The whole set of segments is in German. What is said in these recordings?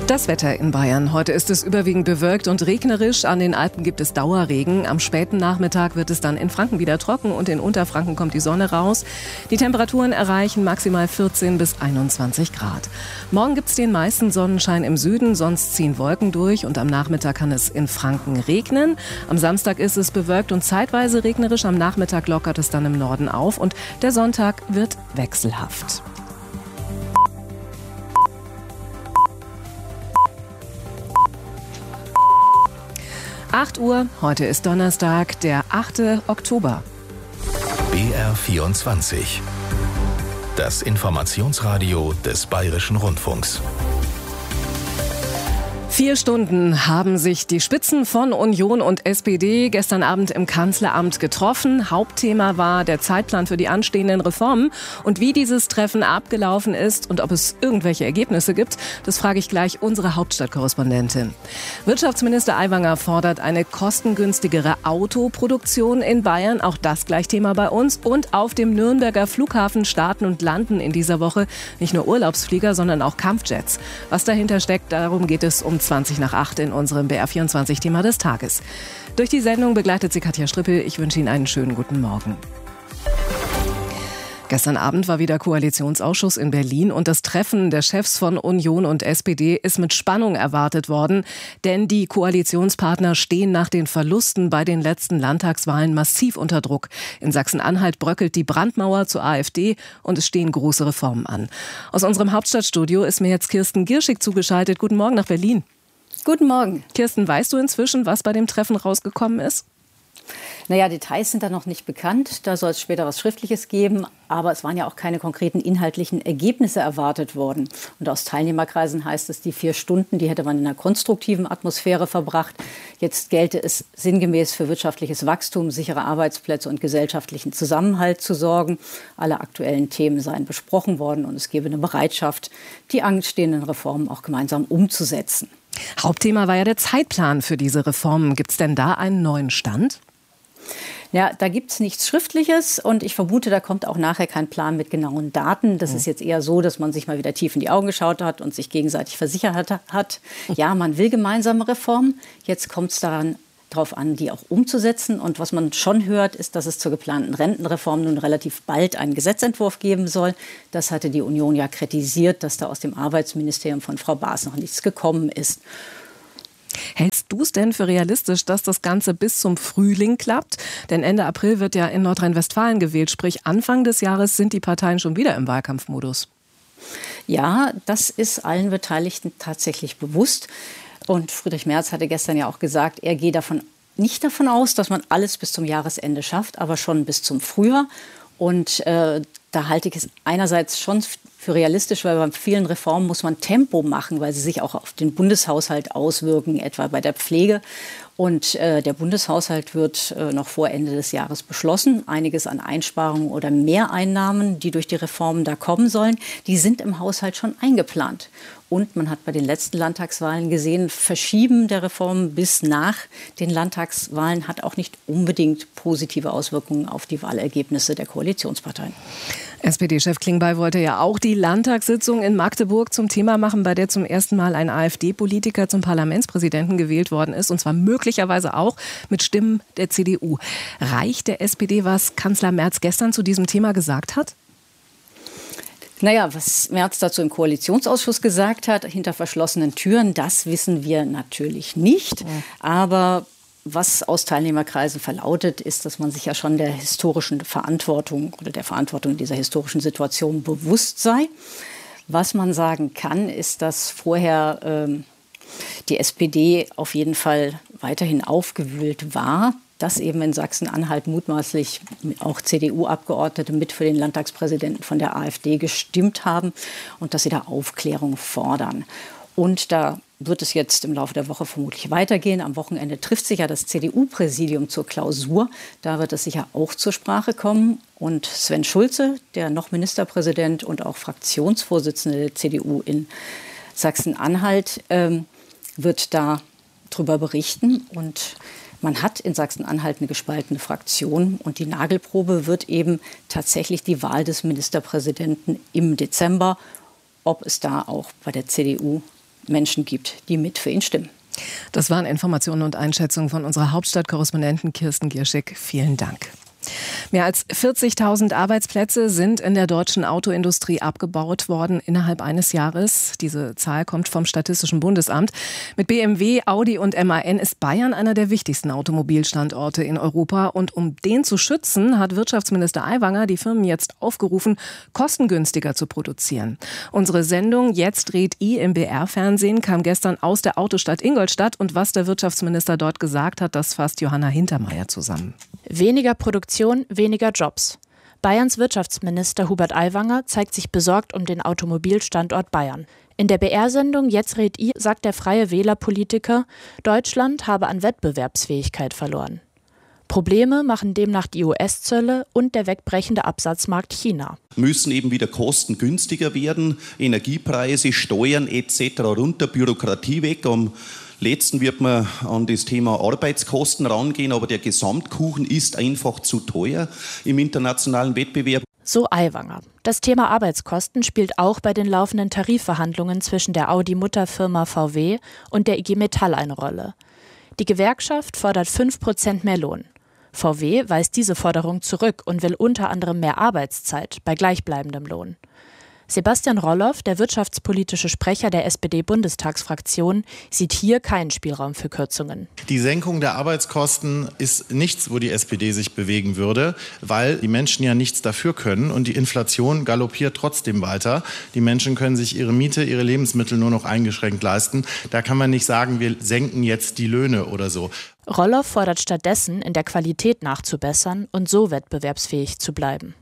Das Wetter in Bayern. Heute ist es überwiegend bewölkt und regnerisch. An den Alpen gibt es Dauerregen. Am späten Nachmittag wird es dann in Franken wieder trocken und in Unterfranken kommt die Sonne raus. Die Temperaturen erreichen maximal 14 bis 21 Grad. Morgen gibt es den meisten Sonnenschein im Süden, sonst ziehen Wolken durch und am Nachmittag kann es in Franken regnen. Am Samstag ist es bewölkt und zeitweise regnerisch. Am Nachmittag lockert es dann im Norden auf und der Sonntag wird wechselhaft. Acht Uhr, heute ist Donnerstag, der 8. Oktober. BR24. Das Informationsradio des Bayerischen Rundfunks. 4 Stunden haben sich die Spitzen von Union und SPD gestern Abend im Kanzleramt getroffen. Hauptthema war der Zeitplan für die anstehenden Reformen. Und wie dieses Treffen abgelaufen ist und ob es irgendwelche Ergebnisse gibt, das frage ich gleich unsere Hauptstadtkorrespondentin. Wirtschaftsminister Aiwanger fordert eine kostengünstigere Autoproduktion in Bayern. Auch das gleich Thema bei uns. Und auf dem Nürnberger Flughafen starten und landen in dieser Woche nicht nur Urlaubsflieger, sondern auch Kampfjets. Was dahinter steckt, darum geht es um 20 nach 8 in unserem BR24-Thema des Tages. Durch die Sendung begleitet sie Katja Strippel. Ich wünsche Ihnen einen schönen guten Morgen. Gestern Abend war wieder Koalitionsausschuss in Berlin und das Treffen der Chefs von Union und SPD ist mit Spannung erwartet worden, denn die Koalitionspartner stehen nach den Verlusten bei den letzten Landtagswahlen massiv unter Druck. In Sachsen-Anhalt bröckelt die Brandmauer zur AfD und es stehen große Reformen an. Aus unserem Hauptstadtstudio ist mir jetzt Kirsten Gierschig zugeschaltet. Guten Morgen nach Berlin. Guten Morgen. Kirsten, weißt du inzwischen, was bei dem Treffen rausgekommen ist? Naja, Details sind da noch nicht bekannt. Da soll es später was Schriftliches geben. Aber es waren ja auch keine konkreten inhaltlichen Ergebnisse erwartet worden. Und aus Teilnehmerkreisen heißt es, die 4 Stunden, die hätte man in einer konstruktiven Atmosphäre verbracht. Jetzt gelte es sinngemäß für wirtschaftliches Wachstum, sichere Arbeitsplätze und gesellschaftlichen Zusammenhalt zu sorgen. Alle aktuellen Themen seien besprochen worden und es gebe eine Bereitschaft, die anstehenden Reformen auch gemeinsam umzusetzen. Hauptthema war ja der Zeitplan für diese Reformen. Gibt es denn da einen neuen Stand? Ja, da gibt es nichts Schriftliches und ich vermute, da kommt auch nachher kein Plan mit genauen Daten. Das ist jetzt eher so, dass man sich mal wieder tief in die Augen geschaut hat und sich gegenseitig versichert hat. Ja, man will gemeinsame Reformen. Jetzt kommt es darauf an, die auch umzusetzen. Und was man schon hört, ist, dass es zur geplanten Rentenreform nun relativ bald einen Gesetzentwurf geben soll. Das hatte die Union ja kritisiert, dass da aus dem Arbeitsministerium von Frau Baas noch nichts gekommen ist. Hältst du es denn für realistisch, dass das Ganze bis zum Frühling klappt? Denn Ende April wird ja in Nordrhein-Westfalen gewählt. Sprich, Anfang des Jahres sind die Parteien schon wieder im Wahlkampfmodus. Ja, das ist allen Beteiligten tatsächlich bewusst. Und Friedrich Merz hatte gestern ja auch gesagt, er gehe nicht davon aus, dass man alles bis zum Jahresende schafft, aber schon bis zum Frühjahr. Und da halte ich es einerseits schon für realistisch, weil bei vielen Reformen muss man Tempo machen, weil sie sich auch auf den Bundeshaushalt auswirken, etwa bei der Pflege. Und der Bundeshaushalt wird noch vor Ende des Jahres beschlossen. Einiges an Einsparungen oder Mehreinnahmen, die durch die Reformen da kommen sollen, die sind im Haushalt schon eingeplant. Und man hat bei den letzten Landtagswahlen gesehen, Verschieben der Reformen bis nach den Landtagswahlen hat auch nicht unbedingt positive Auswirkungen auf die Wahlergebnisse der Koalitionsparteien. SPD-Chef Klingbeil wollte ja auch die Landtagssitzung in Magdeburg zum Thema machen, bei der zum ersten Mal ein AfD-Politiker zum Parlamentspräsidenten gewählt worden ist. Und zwar möglicherweise auch mit Stimmen der CDU. Reicht der SPD, was Kanzler Merz gestern zu diesem Thema gesagt hat? Naja, was Merz dazu im Koalitionsausschuss gesagt hat, hinter verschlossenen Türen, das wissen wir natürlich nicht. Ja. Aber was aus Teilnehmerkreisen verlautet, ist, dass man sich ja schon der historischen Verantwortung oder der Verantwortung dieser historischen Situation bewusst sei. Was man sagen kann, ist, dass vorher die SPD auf jeden Fall weiterhin aufgewühlt war, dass eben in Sachsen-Anhalt mutmaßlich auch CDU-Abgeordnete mit für den Landtagspräsidenten von der AfD gestimmt haben und dass sie da Aufklärung fordern. Und da wird es jetzt im Laufe der Woche vermutlich weitergehen. Am Wochenende trifft sich ja das CDU-Präsidium zur Klausur. Da wird es sicher auch zur Sprache kommen. Und Sven Schulze, der noch Ministerpräsident und auch Fraktionsvorsitzende der CDU in Sachsen-Anhalt, wird da drüber berichten. Und man hat in Sachsen-Anhalt eine gespaltene Fraktion. Und die Nagelprobe wird eben tatsächlich die Wahl des Ministerpräsidenten im Dezember. Ob es da auch bei der CDU Menschen gibt, die mit für ihn stimmen. Das waren Informationen und Einschätzungen von unserer Hauptstadtkorrespondentin Kirsten Gierschig. Vielen Dank. Mehr als 40.000 Arbeitsplätze sind in der deutschen Autoindustrie abgebaut worden innerhalb eines Jahres. Diese Zahl kommt vom Statistischen Bundesamt. Mit BMW, Audi und MAN ist Bayern einer der wichtigsten Automobilstandorte in Europa. Und um den zu schützen, hat Wirtschaftsminister Aiwanger die Firmen jetzt aufgerufen, kostengünstiger zu produzieren. Unsere Sendung Jetzt dreht I im BR-Fernsehen kam gestern aus der Autostadt Ingolstadt. Und was der Wirtschaftsminister dort gesagt hat, das fasst Johanna Hintermeier zusammen. Weniger Produktion, weniger Jobs. Bayerns Wirtschaftsminister Hubert Aiwanger zeigt sich besorgt um den Automobilstandort Bayern. In der BR-Sendung Jetzt red I sagt der Freie Wähler-Politiker, Deutschland habe an Wettbewerbsfähigkeit verloren. Probleme machen demnach die US-Zölle und der wegbrechende Absatzmarkt China. Müssen eben wieder kostengünstiger werden, Energiepreise, Steuern etc. runter, Bürokratie weg. Am letzten wird man an das Thema Arbeitskosten rangehen, aber der Gesamtkuchen ist einfach zu teuer im internationalen Wettbewerb. So Aiwanger. Das Thema Arbeitskosten spielt auch bei den laufenden Tarifverhandlungen zwischen der Audi-Mutterfirma VW und der IG Metall eine Rolle. Die Gewerkschaft fordert 5% mehr Lohn. VW weist diese Forderung zurück und will unter anderem mehr Arbeitszeit bei gleichbleibendem Lohn. Sebastian Roloff, der wirtschaftspolitische Sprecher der SPD-Bundestagsfraktion, sieht hier keinen Spielraum für Kürzungen. Die Senkung der Arbeitskosten ist nichts, wo die SPD sich bewegen würde, weil die Menschen ja nichts dafür können und die Inflation galoppiert trotzdem weiter. Die Menschen können sich ihre Miete, ihre Lebensmittel nur noch eingeschränkt leisten. Da kann man nicht sagen, wir senken jetzt die Löhne oder so. Roloff fordert stattdessen, in der Qualität nachzubessern und so wettbewerbsfähig zu bleiben.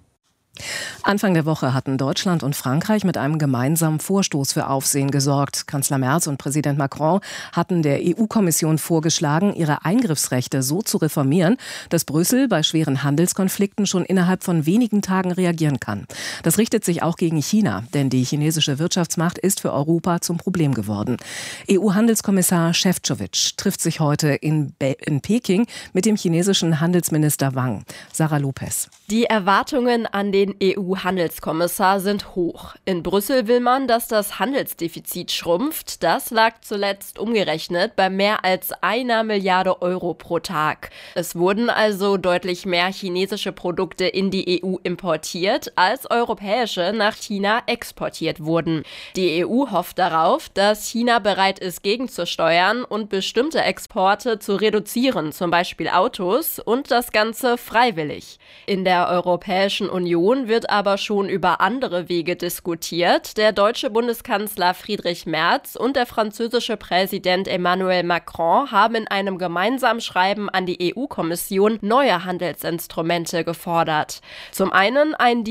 Anfang der Woche hatten Deutschland und Frankreich mit einem gemeinsamen Vorstoß für Aufsehen gesorgt. Kanzler Merz und Präsident Macron hatten der EU-Kommission vorgeschlagen, ihre Eingriffsrechte so zu reformieren, dass Brüssel bei schweren Handelskonflikten schon innerhalb von wenigen Tagen reagieren kann. Das richtet sich auch gegen China, denn die chinesische Wirtschaftsmacht ist für Europa zum Problem geworden. EU-Handelskommissar Šefčovič trifft sich heute in Peking mit dem chinesischen Handelsminister Wang. Sarah Lopez. Die Erwartungen an den EU-Handelskommissar sind hoch. In Brüssel will man, dass das Handelsdefizit schrumpft. Das lag zuletzt umgerechnet bei mehr als 1 Milliarde Euro pro Tag. Es wurden also deutlich mehr chinesische Produkte in die EU importiert, als europäische nach China exportiert wurden. Die EU hofft darauf, dass China bereit ist, gegenzusteuern und bestimmte Exporte zu reduzieren, zum Beispiel Autos, und das Ganze freiwillig. In der Europäischen Union wird aber schon über andere Wege diskutiert. Der deutsche Bundeskanzler Friedrich Merz und der französische Präsident Emmanuel Macron haben in einem gemeinsamen Schreiben an die EU-Kommission neue Handelsinstrumente gefordert. Zum einen ein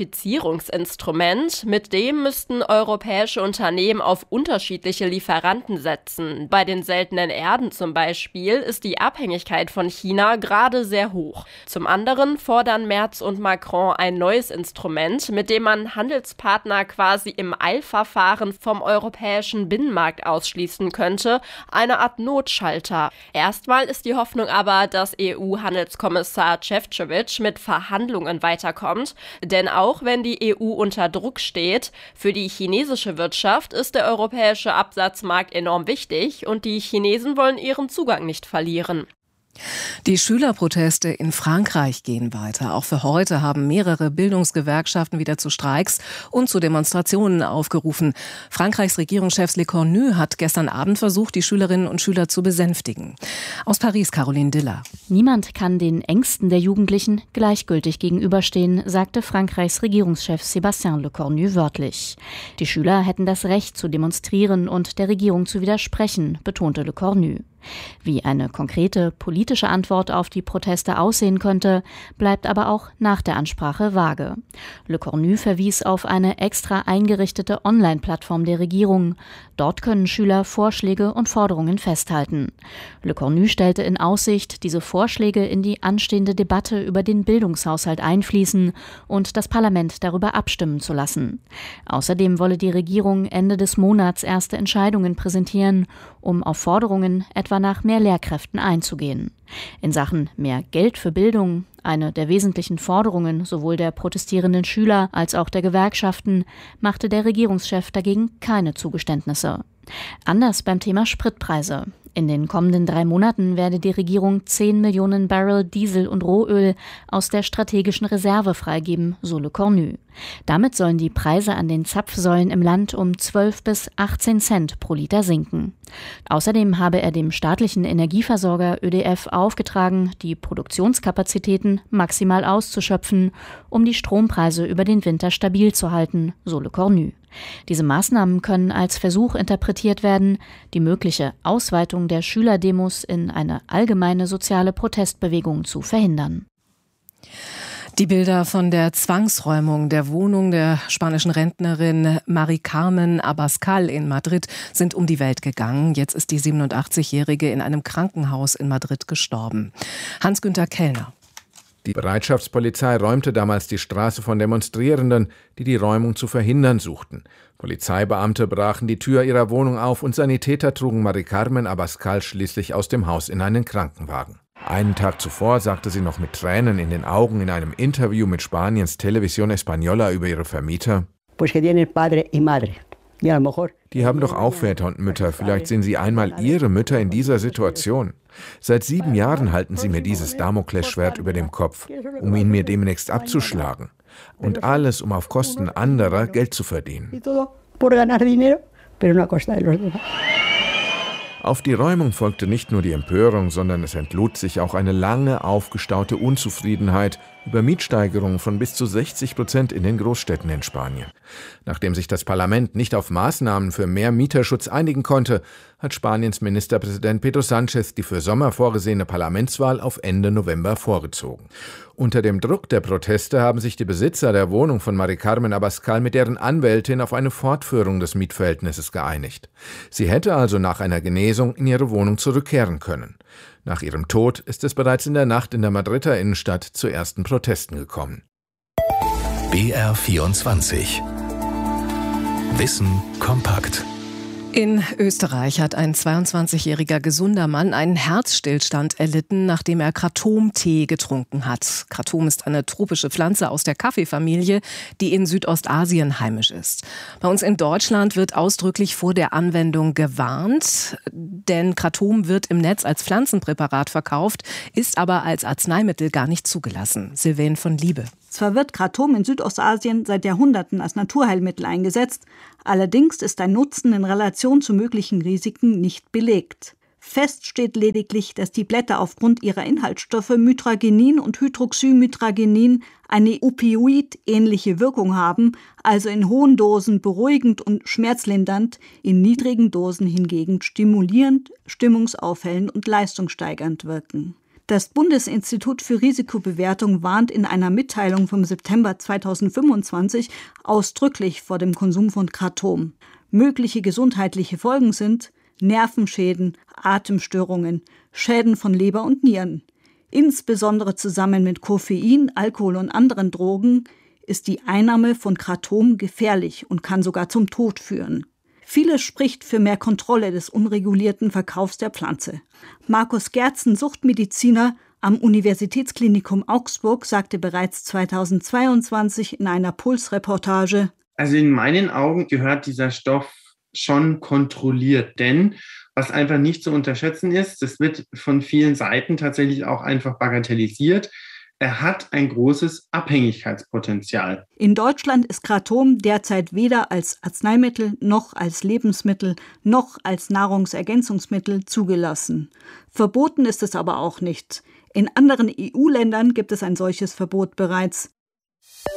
Diversifizierungsinstrument, mit dem müssten europäische Unternehmen auf unterschiedliche Lieferanten setzen. Bei den seltenen Erden zum Beispiel ist die Abhängigkeit von China gerade sehr hoch. Zum anderen fordern Merz und Macron ein neues Instrument, mit dem man Handelspartner quasi im Eilverfahren vom europäischen Binnenmarkt ausschließen könnte, eine Art Notschalter. Erstmal ist die Hoffnung aber, dass EU-Handelskommissar Šefčovič mit Verhandlungen weiterkommt, denn auch wenn die EU unter Druck steht, für die chinesische Wirtschaft ist der europäische Absatzmarkt enorm wichtig und die Chinesen wollen ihren Zugang nicht verlieren. Die Schülerproteste in Frankreich gehen weiter. Auch für heute haben mehrere Bildungsgewerkschaften wieder zu Streiks und zu Demonstrationen aufgerufen. Frankreichs Regierungschef Le Cornu hat gestern Abend versucht, die Schülerinnen und Schüler zu besänftigen. Aus Paris, Caroline Diller. Niemand kann den Ängsten der Jugendlichen gleichgültig gegenüberstehen, sagte Frankreichs Regierungschef Sébastien Le Cornu wörtlich. Die Schüler hätten das Recht zu demonstrieren und der Regierung zu widersprechen, betonte Le Cornu. Wie eine konkrete politische Antwort auf die Proteste aussehen könnte, bleibt aber auch nach der Ansprache vage. Le Cornu verwies auf eine extra eingerichtete Online-Plattform der Regierung. Dort können Schüler Vorschläge und Forderungen festhalten. Le Cornu stellte in Aussicht, diese Vorschläge in die anstehende Debatte über den Bildungshaushalt einfließen und das Parlament darüber abstimmen zu lassen. Außerdem wolle die Regierung Ende des Monats erste Entscheidungen präsentieren, um auf Forderungen etwa nach mehr Lehrkräften einzugehen. In Sachen mehr Geld für Bildung, eine der wesentlichen Forderungen sowohl der protestierenden Schüler als auch der Gewerkschaften, machte der Regierungschef dagegen keine Zugeständnisse. Anders beim Thema Spritpreise. In den kommenden 3 Monaten werde die Regierung 10 Millionen Barrel Diesel und Rohöl aus der strategischen Reserve freigeben, so Le Cornu. Damit sollen die Preise an den Zapfsäulen im Land um 12 bis 18 Cent pro Liter sinken. Außerdem habe er dem staatlichen Energieversorger ÖDF aufgetragen, die Produktionskapazitäten maximal auszuschöpfen, um die Strompreise über den Winter stabil zu halten, so Le Cornu. Diese Maßnahmen können als Versuch interpretiert werden, die mögliche Ausweitung der Schülerdemos in eine allgemeine soziale Protestbewegung zu verhindern. Die Bilder von der Zwangsräumung der Wohnung der spanischen Rentnerin Mari Carmen Abascal in Madrid sind um die Welt gegangen. Jetzt ist die 87-Jährige in einem Krankenhaus in Madrid gestorben. Hans-Günther Kellner. Die Bereitschaftspolizei räumte damals die Straße von Demonstrierenden, die die Räumung zu verhindern suchten. Polizeibeamte brachen die Tür ihrer Wohnung auf und Sanitäter trugen Mari Carmen Abascal schließlich aus dem Haus in einen Krankenwagen. Einen Tag zuvor sagte sie noch mit Tränen in den Augen in einem Interview mit Spaniens Televisión Española über ihre Vermieter: Die haben doch auch Väter und Mütter, vielleicht sehen sie einmal ihre Mütter in dieser Situation. Seit 7 Jahren halten sie mir dieses Damoklesschwert über dem Kopf, um ihn mir demnächst abzuschlagen. Und alles, um auf Kosten anderer Geld zu verdienen. Auf die Räumung folgte nicht nur die Empörung, sondern es entlud sich auch eine lange aufgestaute Unzufriedenheit über Mietsteigerungen von bis zu 60% in den Großstädten in Spanien. Nachdem sich das Parlament nicht auf Maßnahmen für mehr Mieterschutz einigen konnte, hat Spaniens Ministerpräsident Pedro Sánchez die für Sommer vorgesehene Parlamentswahl auf Ende November vorgezogen. Unter dem Druck der Proteste haben sich die Besitzer der Wohnung von Mari Carmen Abascal mit deren Anwältin auf eine Fortführung des Mietverhältnisses geeinigt. Sie hätte also nach einer Genesung in ihre Wohnung zurückkehren können. Nach ihrem Tod ist es bereits in der Nacht in der Madrider Innenstadt zu ersten Protesten gekommen. BR24 Wissen kompakt. In Österreich hat ein 22-jähriger gesunder Mann einen Herzstillstand erlitten, nachdem er Kratom-Tee getrunken hat. Kratom ist eine tropische Pflanze aus der Kaffeefamilie, die in Südostasien heimisch ist. Bei uns in Deutschland wird ausdrücklich vor der Anwendung gewarnt, denn Kratom wird im Netz als Pflanzenpräparat verkauft, ist aber als Arzneimittel gar nicht zugelassen. Sylvain von Liebe. Zwar wird Kratom in Südostasien seit Jahrhunderten als Naturheilmittel eingesetzt, allerdings ist ein Nutzen in Relation zu möglichen Risiken nicht belegt. Fest steht lediglich, dass die Blätter aufgrund ihrer Inhaltsstoffe Mitragenin und Hydroxymitragenin eine Opioid-ähnliche Wirkung haben, also in hohen Dosen beruhigend und schmerzlindernd, in niedrigen Dosen hingegen stimulierend, stimmungsaufhellend und leistungssteigernd wirken. Das Bundesinstitut für Risikobewertung warnt in einer Mitteilung vom September 2025 ausdrücklich vor dem Konsum von Kratom. Mögliche gesundheitliche Folgen sind Nervenschäden, Atemstörungen, Schäden von Leber und Nieren. Insbesondere zusammen mit Koffein, Alkohol und anderen Drogen ist die Einnahme von Kratom gefährlich und kann sogar zum Tod führen. Vieles spricht für mehr Kontrolle des unregulierten Verkaufs der Pflanze. Markus Gerzen, Suchtmediziner am Universitätsklinikum Augsburg, sagte bereits 2022 in einer Puls-Reportage: Also in meinen Augen gehört dieser Stoff schon kontrolliert, denn was einfach nicht zu unterschätzen ist, das wird von vielen Seiten tatsächlich auch einfach bagatellisiert. Er hat ein großes Abhängigkeitspotenzial. In Deutschland ist Kratom derzeit weder als Arzneimittel noch als Lebensmittel noch als Nahrungsergänzungsmittel zugelassen. Verboten ist es aber auch nicht. In anderen EU-Ländern gibt es ein solches Verbot bereits.